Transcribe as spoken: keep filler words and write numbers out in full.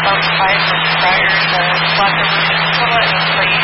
about five months prior to Black Revolution Cola, it was late